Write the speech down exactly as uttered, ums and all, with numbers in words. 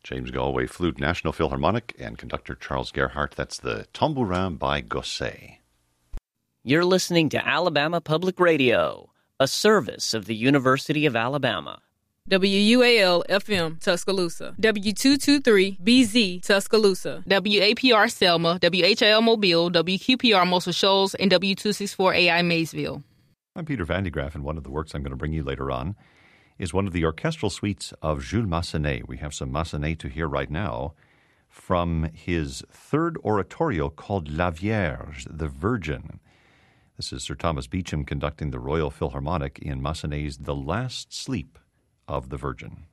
James Galway flute, National Philharmonic, and conductor Charles Gerhardt. That's the Tambourin by Gosset. You're listening to Alabama Public Radio, a service of the University of Alabama. W U A L F M Tuscaloosa, W two twenty-three B Z Tuscaloosa, W A P R Selma, W H L Mobile, W Q P R Muscle Shoals, and W two sixty-four A I Maysville. I'm Peter Van de Graaff, and one of the works I'm going to bring you later on is one of the orchestral suites of Jules Massenet. We have some Massenet to hear right now from his third oratorio called La Vierge, the Virgin. This is Sir Thomas Beecham conducting the Royal Philharmonic in Massenet's The Last Sleep of the Virgin.